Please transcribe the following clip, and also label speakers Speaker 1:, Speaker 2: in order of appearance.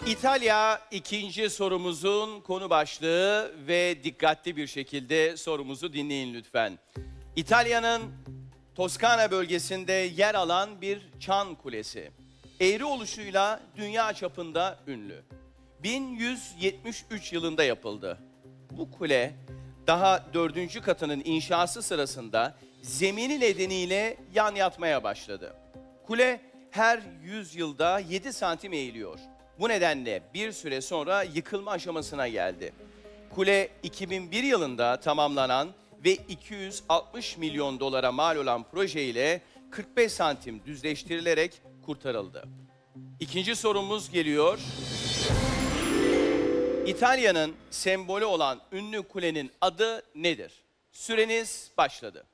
Speaker 1: İtalya ikinci sorumuzun konu başlığı ve dikkatli bir şekilde sorumuzu dinleyin lütfen. İtalya'nın Toskana bölgesinde yer alan bir çan kulesi. Eğri oluşuyla dünya çapında ünlü. 1173 yılında yapıldı. Bu kule daha 4. katının inşası sırasında zemini nedeniyle yan yatmaya başladı. Kule her 100 yılda 7 santim eğiliyor. Bu nedenle bir süre sonra yıkılma aşamasına geldi. Kule 2001 yılında tamamlanan ve 260 milyon dolara mal olan proje ile 45 santim düzleştirilerek kurtarıldı. İkinci sorumuz geliyor. İtalya'nın sembolü olan ünlü kulenin adı nedir? Süreniz başladı.